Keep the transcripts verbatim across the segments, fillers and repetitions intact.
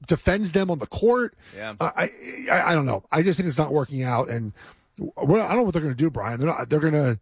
defends them on the court. Yeah. Uh, I, I I don't know. I just think it's not working out, and what, I don't know what they're going to do, Brian. They're not. They're going to.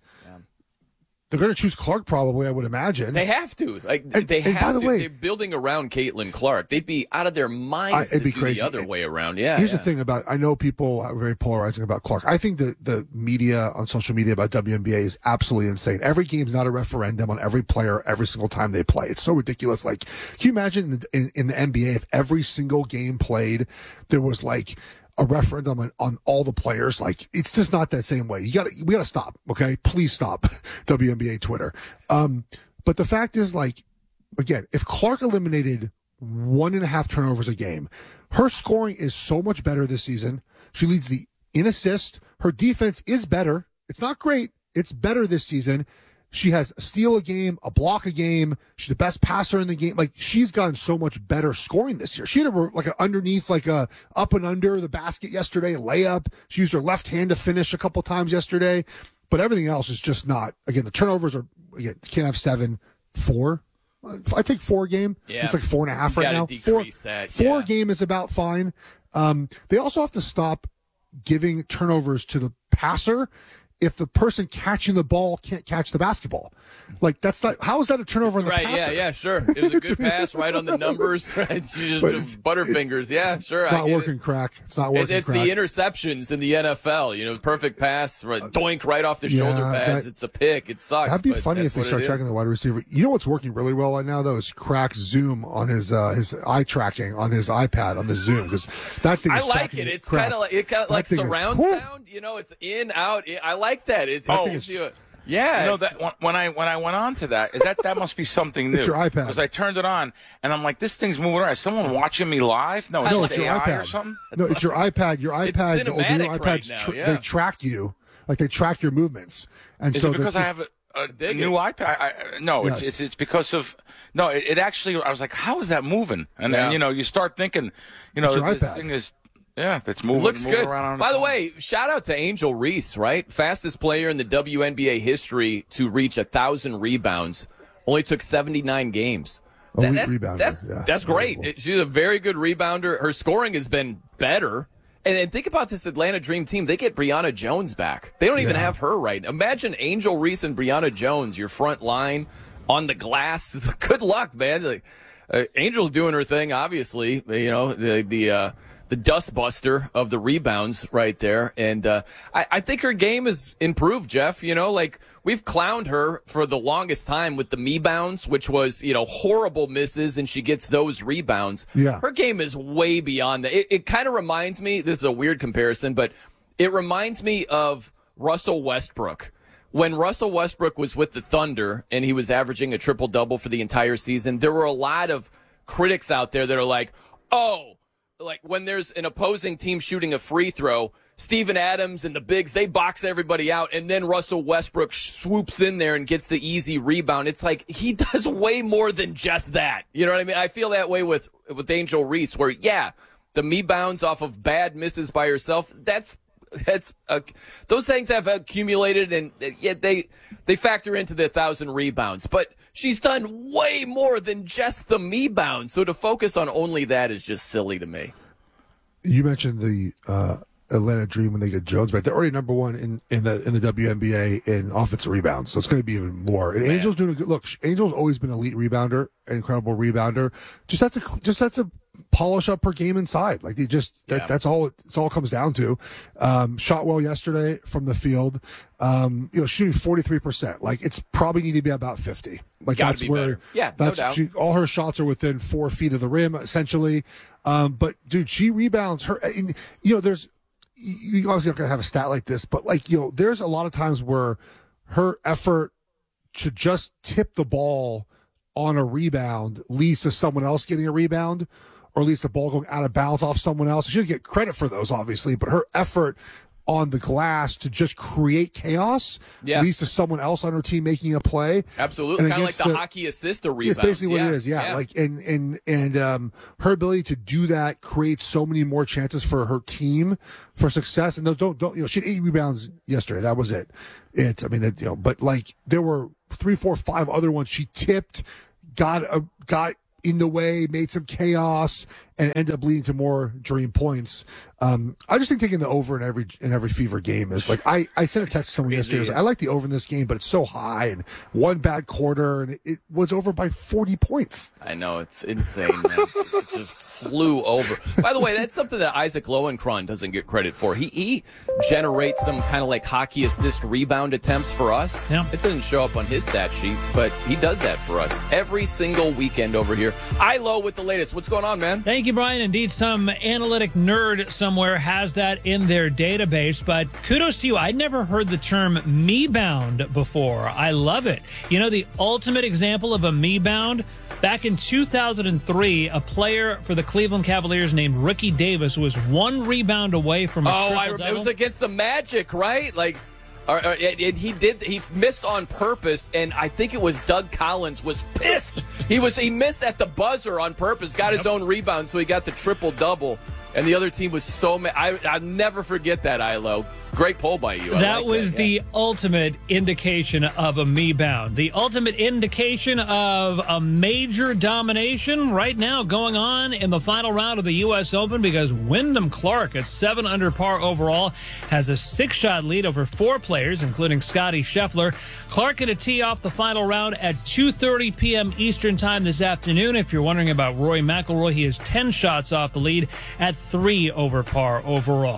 They're going to choose Clark, probably, I would imagine. They have to. Like and, they and have by the to. Way, They're building around Caitlin Clark. They'd be out of their minds I, it'd to be do crazy. the other way around. Yeah. Here's yeah. the thing about, I know people are very polarizing about Clark. I think the, the media on social media about W N B A is absolutely insane. Every game's not a referendum on every player every single time they play. It's so ridiculous. Like, can you imagine in the, in, in the N B A if every single game played, there was like a referendum on, on all the players? Like, it's just not that same way. You got to, we got to stop. Okay. Please stop W N B A Twitter. Um, but the fact is, like, again, if Clark eliminated one and a half turnovers a game, her scoring is so much better this season. She leads the in assist. Her defense is better. It's not great. It's better this season. She has a steal a game, a block a game. She's the best passer in the game. Like, she's gotten so much better scoring this year. She had a, like an underneath, like a up and under the basket yesterday, layup. She used her left hand to finish a couple times yesterday. But everything else is just not. Again, the turnovers are, again, can't have seven, four. I think four game. Yeah. It's like four and a half You right now. Four, that, four yeah. game is about fine. Um, they also have to stop giving turnovers to the passer if the person catching the ball can't catch the basketball. Like, that's not, how is that a turnover on the right, passer? yeah, yeah, sure. It was a good pass right on the numbers. Right? She just, just butterfingers. Yeah, sure. It's not I get working, it. crack. It's not working, It's, it's crack. the interceptions in the N F L. You know, perfect pass, right, doink right off the shoulder yeah, pads. that, it's a pick. It sucks. That'd be but funny if they what start it tracking is. the wide receiver. You know what's working really well right now, though, is Crack's Zoom on his uh, his eye tracking on his iPad on the Zoom, because that thing is I like tracking it. It's Crack. kind of like it kind of like thing is- surround whoo. sound. You know, it's in out. It, I like that. It, Oh. it gives you a, yeah. You know it's- that when- when I when I went on to that, is that that must be something new. It's your iPad. Because I turned it on and I'm like, this thing's moving around. Is someone watching me live? No, No, it's, it's your A I iPad. or something. No, it's your iPad. Your It's iPad, the older cinematic right iPads, now, tr- yeah. they track you. Like, they track your movements. And Is so it because they're I just- have a, a, a dig new it. iPad? I, I- no, Yes. it's, it's it's because of no. It, it actually, I was like, how is that moving? And Yeah. then you know, you start thinking, you know, It's your this iPad. thing is yeah, that's moving. Looks moving good. Around on By the phone. way, shout out to Angel Reese, right? Fastest player in the W N B A history to reach a thousand rebounds. Only took seventy-nine games. Elite that's, rebounder, That's, yeah. that's great. Unbelievable. She's a very good rebounder. Her scoring has been better. And, and think about this Atlanta Dream team. They get Brianna Jones back. They don't even Yeah. have her right. Imagine Angel Reese and Brianna Jones, your front line on the glass. Good luck, man. Like, uh, Angel's doing her thing, obviously. You know, the the uh, the dustbuster of the rebounds right there. And uh, I, I think her game has improved, Jeff. You know, like, we've clowned her for the longest time with the me bounds, which was, you know, horrible misses, and she gets those rebounds. Yeah. Her game is way beyond that. It, it kind of reminds me, this is a weird comparison, but it reminds me of Russell Westbrook. When Russell Westbrook was with the Thunder and he was averaging a triple-double for the entire season, there were a lot of critics out there that are like, oh, like when there's an opposing team shooting a free throw, Steven Adams and the bigs, they box everybody out, and then Russell Westbrook swoops in there and gets the easy rebound. It's like he does way more than just that. You know what I mean? I feel that way with, with Angel Reese, where, yeah, the me bounds off of bad misses by herself, that's that's uh, those things have accumulated, and uh, yet they they factor into the thousand rebounds. But she's done way more than just the me bounds. So to focus on only that is just silly to me. You mentioned the uh, Atlanta Dream when they get Jones back. They're already number one in, in the in the W N B A in offensive rebounds, so it's going to be even more. And Man. Angel's doing a good look. Angel's always been an elite rebounder, incredible rebounder. Just that's a just that's a polish up her game inside. Like, they just that, Yeah. that's all. It's all comes down to. Um, shot well yesterday from the field. Um, you know, shooting forty three percent. Like, it's probably need to be about fifty. Like, Gotta that's be where better. Yeah, no that's doubt. she, all her shots are within four feet of the rim essentially. Um, but dude, she rebounds her. And, you know, there's you you obviously not gonna have a stat like this, but like, you know, there's a lot of times where her effort to just tip the ball on a rebound leads to someone else getting a rebound, or at least the ball going out of bounds off someone else. She doesn't get credit for those, obviously, but her effort on the glass to just create chaos Yeah. leads to someone else on her team making a play. Absolutely, And kind of like against the, the- hockey assist or It's rebounds. basically what yeah. it is, yeah. Like, and and and um, her ability to do that creates so many more chances for her team for success. And those don't don't you know she had eight rebounds yesterday. That was it. It. I mean, that, you know, but like there were three, four, five other ones she tipped, got a got in the way, made some chaos, and end up leading to more dream points. Um, I just think taking the over in every in every Fever game is like I, I sent a text to someone yesterday. I, was like, I like the over in this game, but it's so high and one bad quarter and it, it was over by forty points. I know, it's insane, man. It just, it just flew over. By the way, that's something that Isaac Lowenkron doesn't get credit for. He he generates some kind of like hockey assist rebound attempts for us. Yeah. It doesn't show up on his stat sheet, but he does that for us every single weekend over here. Ilo with the latest. What's going on, man? Thank you, Brian. Indeed, some analytic nerd somewhere has that in their database, but kudos to you. I'd never heard the term me-bound before. I love it. You know, the ultimate example of a me-bound? Back in two thousand three, a player for the Cleveland Cavaliers named Ricky Davis was one rebound away from a Oh, I, triple-double. it was against the Magic, right? Like, or, or, and he did. He missed on purpose, and I think it was Doug Collins was pissed. He was he missed at the buzzer on purpose, got his own rebound, so he got the triple double. And the other team was so mad. I I'll never forget that, Ilo. Great poll by you. I That like was that, yeah. the ultimate indication of a me-bound. The ultimate indication of a major domination right now going on in the final round of the U S Open because Wyndham Clark at seven under par overall has a six-shot lead over four players, including Scotty Scheffler. Clark going to tee off the final round at two thirty p.m. Eastern Time this afternoon. If you're wondering about Rory McIlroy, he is ten shots off the lead at three over par overall.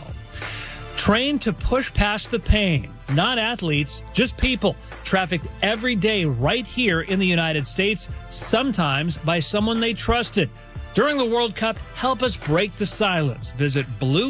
Trained to push past the pain. Not athletes, just people. Trafficked every day right here in the United States, sometimes by someone they trusted. During the World Cup, help us break the silence. Visit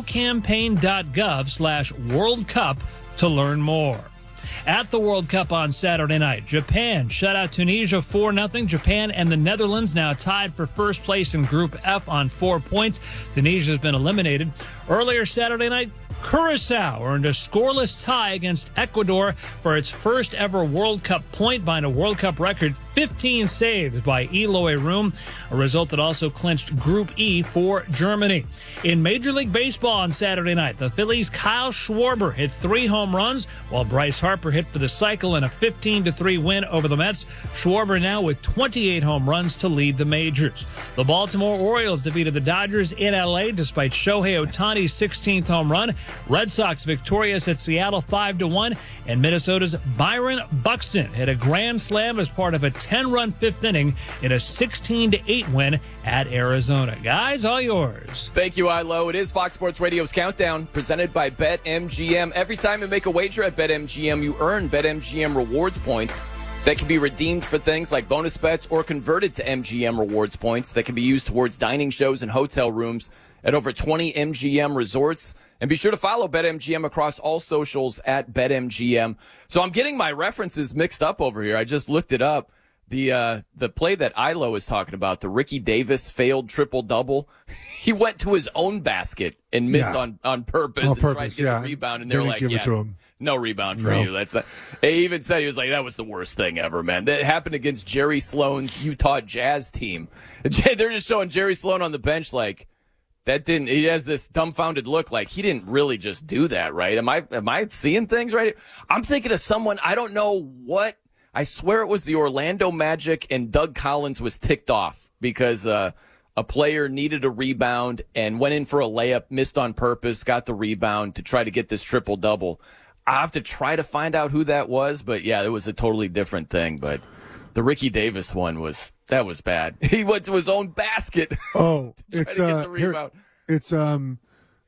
bluecampaign.gov slash World Cup to learn more. At the World Cup on Saturday night, Japan shut out Tunisia four nothing. Japan and the Netherlands now tied for first place in Group F on four points. Tunisia has been eliminated. Earlier Saturday night, Curacao earned a scoreless tie against Ecuador for its first ever World Cup point by a World Cup record fifteen saves by Eloy Room, a result that also clinched Group E for Germany. In Major League Baseball on Saturday night, the Phillies' Kyle Schwarber hit three home runs, while Bryce Harper hit for the cycle in a fifteen to three win over the Mets. Schwarber now with twenty-eight home runs to lead the majors. The Baltimore Orioles defeated the Dodgers in L A despite Shohei Ohtani's sixteenth home run. Red Sox victorious at Seattle five to one, and Minnesota's Byron Buxton hit a grand slam as part of a ten-run fifth inning in a sixteen to eight win at Arizona. Guys, all yours. Thank you, Ilo. It is Fox Sports Radio's Countdown, presented by BetMGM. Every time you make a wager at BetMGM, you earn BetMGM rewards points that can be redeemed for things like bonus bets or converted to M G M rewards points that can be used towards dining shows and hotel rooms at over twenty M G M resorts. And be sure to follow BetMGM across all socials at BetMGM. So I'm getting my references mixed up over here. I just looked it up. The uh, the play that Ilo is talking about, the Ricky Davis failed triple-double, he went to his own basket and missed Yeah. on, on purpose On and tried purpose, to get yeah. the rebound. And they were Didn't like, give it yeah, to him. no rebound for No. you. That's not. He even said, he was like, that was the worst thing ever, man. That happened against Jerry Sloan's Utah Jazz team. They're just showing Jerry Sloan on the bench like, that didn't, he has this dumbfounded look like he didn't really just do that, right? Am I, am I seeing things right? I'm thinking of someone, I don't know what, I swear it was the Orlando Magic and Doug Collins was ticked off because, uh, a player needed a rebound and went in for a layup, missed on purpose, got the rebound to try to get this triple double. I have to try to find out who that was, but yeah, it was a totally different thing. But the Ricky Davis one was, that was bad. He went to his own basket. Oh, Try it's to get uh, the here, rebound. it's um,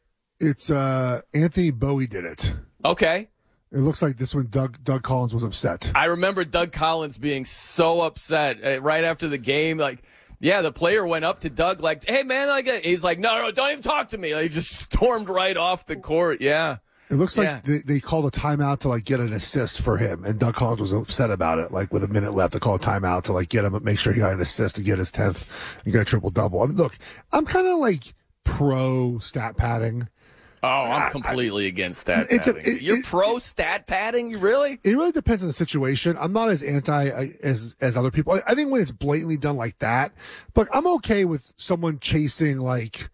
it's uh, Anthony Bowie did it. Okay. It looks like this one. Doug Doug Collins was upset. I remember Doug Collins being so upset uh, right after the game. Like, yeah, the player went up to Doug like, hey, man, like, uh, he's like, no, no, don't even talk to me. Like, he just stormed right off the court. Yeah. It looks like Yeah. they, they called a timeout to like get an assist for him, and Doug Collins was upset about it. Like with a minute left, they called a timeout to like get him, make sure he got an assist to get his tenth and get a triple double. I mean, look, I'm kind of like pro stat padding. Oh, I'm completely against stat It's a- padding. it- You're it- pro stat padding? Really? It really depends on the situation. I'm not as anti as as other people. I, I think when it's blatantly done like that, but I'm okay with someone chasing like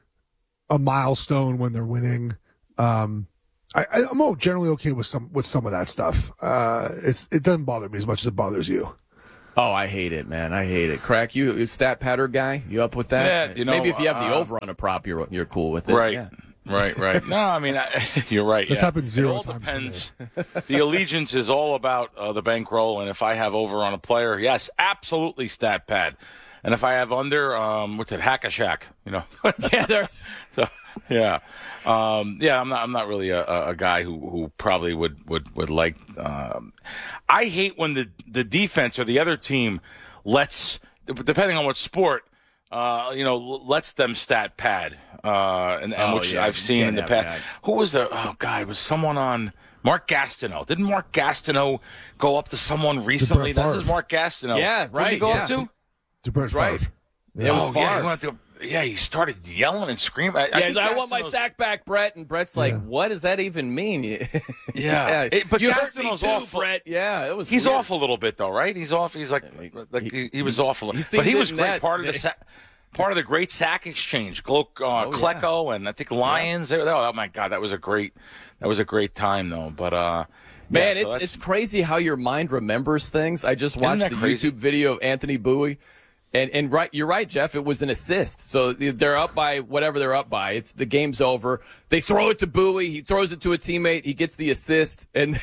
a milestone when they're winning. Um, I, I- I'm all generally okay with some with some of that stuff. Uh, it's it doesn't bother me as much as it bothers you. Oh, I hate it, man. I hate it. Crack, you, you stat patter guy? You up with that? Yeah, you know, maybe if you have the uh, over on a prop, you're you're cool with it. Right. Yeah. Right, right. No, I mean, I, you're right. That's yeah. happened zero it all times depends. The allegiance is all about uh, the bankroll, and if I have over on a player, yes, absolutely stat pad. And if I have under, um, what's it, hack a shack, you know? Yeah, there's. So, yeah. Um, yeah, I'm not I'm not really a, a guy who, who probably would, would, would like um, – I hate when the, the defense or the other team lets – depending on what sport, uh, you know, lets them stat pad. Uh, and, and Oh, which yeah, I've you seen can't in the have past. that. Who was the oh guy? It was someone on Mark Gastineau? Didn't Mark Gastineau go up to someone recently? Brett This is Favre. Mark Gastineau. Yeah, Who did right, he go yeah. up to? To Brett right. Favre. It was oh, yeah, he Favre. went to, yeah, he started yelling and screaming. I, Yeah, I, he's think like, I want my Gastineau's- sack back, Brett. And Brett's like, Yeah. what does that even mean? Yeah. It- but you hurt me Gastineau's too, awful. Brett. Yeah, it was He's weird. off a little bit though, right? He's off. He's like, like he, he was off a little. he But seemed he was in great. that- Part of the sa- part of the great sack exchange. Glo- uh, Oh, Klecko and I think Lions. They were- Oh my God, that was a great. That was a great time though. But uh, Man, yeah, so it's that's- it's crazy how your mind remembers things. I just watched that the crazy? YouTube video of Anthony Bowie, and and right, you're right, Jeff. It was an assist. So they're up by whatever they're up by. It's the game's over. They throw it to Bowie. He throws it to a teammate. He gets the assist, and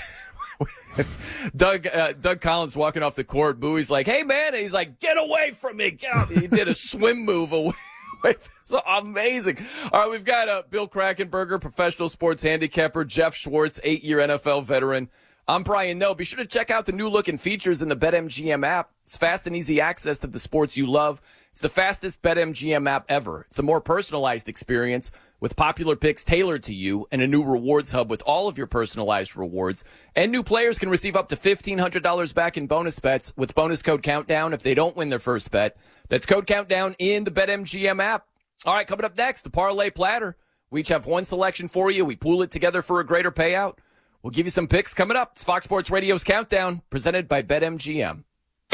Doug uh, Doug Collins walking off the court. Bowie's like, "Hey man," and he's like, "Get away from me!" Get out. He did a swim move away. So amazing. All right, we've got uh, Bill Krakenberger, professional sports handicapper, Jeff Schwartz, eight-year N F L veteran. I'm Brian Noe. Be sure to check out the new look and features in the BetMGM app. It's fast and easy access to the sports you love. It's the fastest BetMGM app ever. It's a more personalized experience with popular picks tailored to you and a new rewards hub with all of your personalized rewards. And new players can receive up to fifteen hundred dollars back in bonus bets with bonus code Countdown if they don't win their first bet. That's code Countdown in the BetMGM app. All right, coming up next, the Parlay Platter. We each have one selection for you. We pool it together for a greater payout. We'll give you some picks coming up. It's Fox Sports Radio's Countdown, presented by BetMGM. Di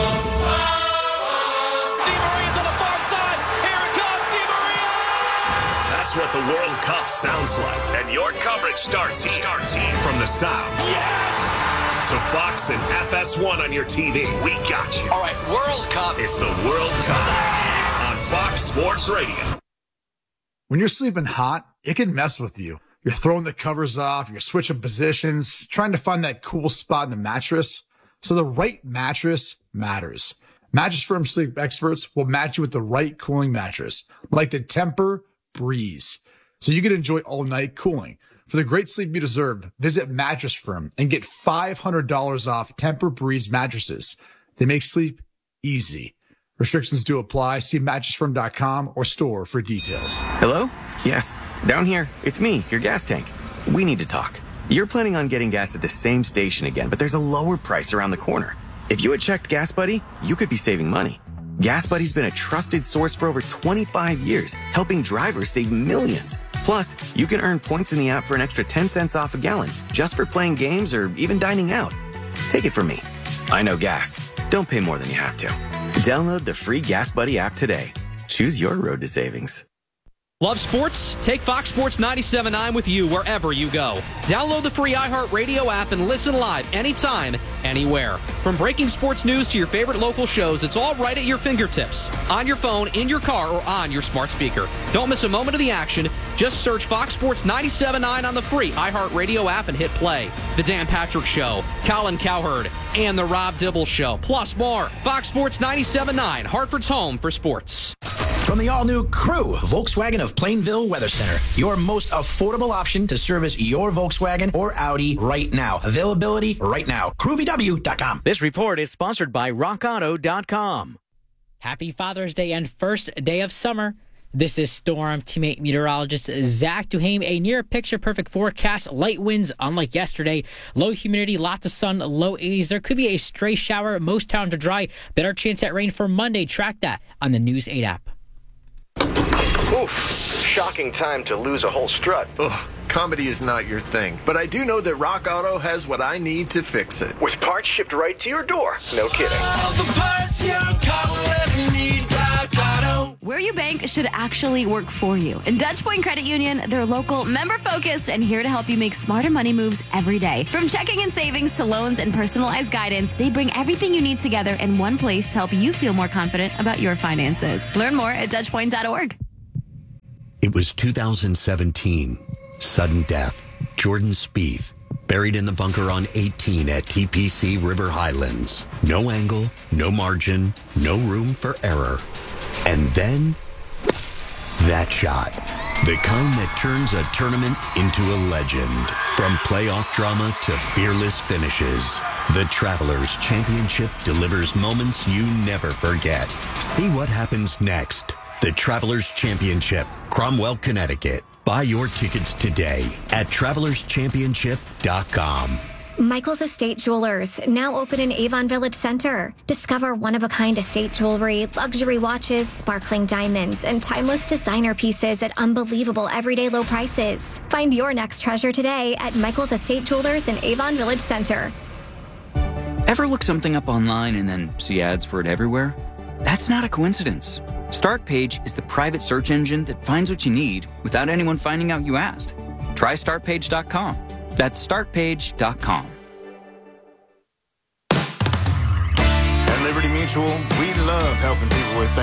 Maria's on the far side. Here it comes, Di Maria! That's what the World Cup sounds like. And your coverage starts here. Starts here. From the sounds Yes! to Fox and F S one on your T V. We got you. All right, World Cup. It's the World Cup on Fox Sports Radio. When you're sleeping hot, it can mess with you. You're throwing the covers off, you're switching positions, trying to find that cool spot in the mattress. So the right mattress matters. Mattress Firm sleep experts will match you with the right cooling mattress, like the Tempur Breeze, so you can enjoy all night cooling. For the great sleep you deserve, visit Mattress Firm and get five hundred dollars off Tempur Breeze mattresses. They make sleep easy. Restrictions do apply. See mattress firm dot com or store for details. Hello? Yes. Down here. It's me, your gas tank. We need to talk. You're planning on getting gas at the same station again, but there's a lower price around the corner. If you had checked Gas Buddy, you could be saving money. Gas Buddy's been a trusted source for over twenty-five years, helping drivers save millions. Plus, you can earn points in the app for an extra ten cents off a gallon just for playing games or even dining out. Take it from me. I know gas. Don't pay more than you have to. Download the free Gas Buddy app today. Choose your road to savings. Love sports? Take Fox Sports ninety-seven point nine with you wherever you go. Download the free iHeartRadio app and listen live anytime, anywhere. From breaking sports news to your favorite local shows, it's all right at your fingertips. On your phone, in your car, or on your smart speaker. Don't miss a moment of the action. Just search Fox Sports ninety-seven point nine on the free iHeartRadio app and hit play. The Dan Patrick Show, Colin Cowherd, and The Rob Dibble Show, plus more. Fox Sports ninety-seven point nine, Hartford's home for sports. From the all-new Crew, Volkswagen of Plainville Weather Center, your most affordable option to service your Volkswagen or Audi right now. Availability right now. crew v w dot com. This report is sponsored by rock auto dot com. Happy Father's Day and first day of summer. This is Storm Teammate meteorologist Zach Duhame. A near picture-perfect forecast. Light winds, unlike yesterday. Low humidity, lots of sun, low eighties. There could be a stray shower. Most towns are dry. Better chance at rain for Monday. Track that on the News eight app. Oof, shocking time to lose a whole strut. Ugh, comedy is not your thing, but I do know that Rock Auto has what I need to fix it. With parts shipped right to your door. No kidding. All the parts your car will ever need, Rock Auto. where you bank should actually work for you. In Dutch Point Credit Union, they're local, member-focused, and here to help you make smarter money moves every day. From checking and savings to loans and personalized guidance, they bring everything you need together in one place to help you feel more confident about your finances. Learn more at dutch point dot org. It was two thousand seventeen. Sudden death. Jordan Spieth, buried in the bunker on eighteen at T P C River Highlands. No angle, no margin, no room for error. And then, that shot. The kind that turns a tournament into a legend. From playoff drama to fearless finishes, the Travelers Championship delivers moments you never forget. See what happens next. The Travelers Championship, Cromwell, Connecticut. Buy your tickets today at travelers championship dot com. Michael's Estate Jewelers, now open in Avon Village Center. Discover one-of-a-kind estate jewelry, luxury watches, sparkling diamonds, and timeless designer pieces at unbelievable everyday low prices. Find your next treasure today at Michael's Estate Jewelers in Avon Village Center. Ever look something up online and then see ads for it everywhere? That's not a coincidence. StartPage is the private search engine that finds what you need without anyone finding out you asked. Try start page dot com. That's start page dot com. At Liberty Mutual, we love helping people with things.